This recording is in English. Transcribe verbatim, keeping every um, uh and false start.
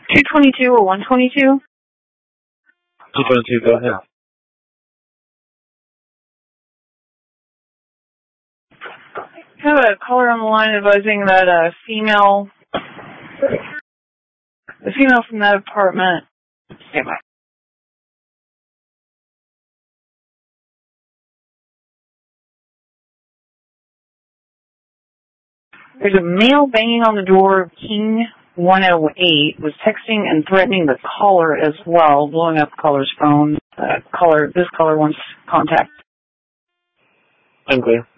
two twenty-two or one twenty-two? two twenty-two, go ahead. I have a caller on the line advising that a female, the female from that apartment, stand by. There's a male banging on the door of King one oh eight, was texting and threatening the caller as well, blowing up the caller's phone. Uh, caller, this caller wants contact. I'm clear.